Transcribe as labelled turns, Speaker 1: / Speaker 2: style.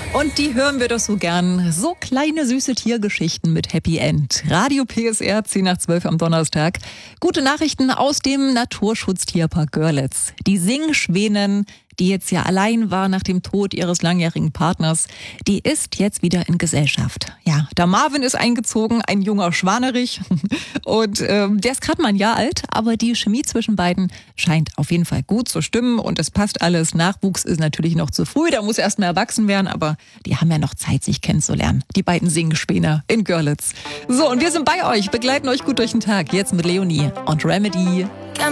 Speaker 1: Und die hören wir doch so gern. So kleine, süße Tiergeschichten mit Happy End. Radio PSR, 10 nach 12 am Donnerstag. Gute Nachrichten aus dem Naturschutztierpark Görlitz. Die Singschwänin, die jetzt ja allein war nach dem Tod ihres langjährigen Partners, die ist jetzt wieder in Gesellschaft. Ja, der Marvin ist eingezogen, ein junger Schwanerich. Und der ist gerade mal ein Jahr alt, aber die Chemie zwischen beiden scheint auf jeden Fall gut zu stimmen und es passt alles. Nachwuchs ist natürlich noch zu früh, der muss erst mal erwachsen werden, aber die haben ja noch Zeit, sich kennenzulernen. Die beiden Singschwäne in Görlitz. So, und wir sind bei euch, begleiten euch gut durch den Tag. Jetzt mit Leonie und Remedy.